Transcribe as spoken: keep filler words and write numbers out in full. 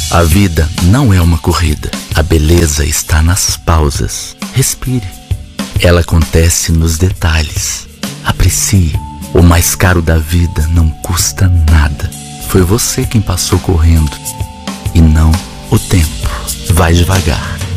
A vida não é uma corrida. A beleza está nas pausas. Respire. Ela acontece nos detalhes. Aprecie. O mais caro da vida não custa nada. Foi você quem passou correndo e não o tempo. Vai devagar.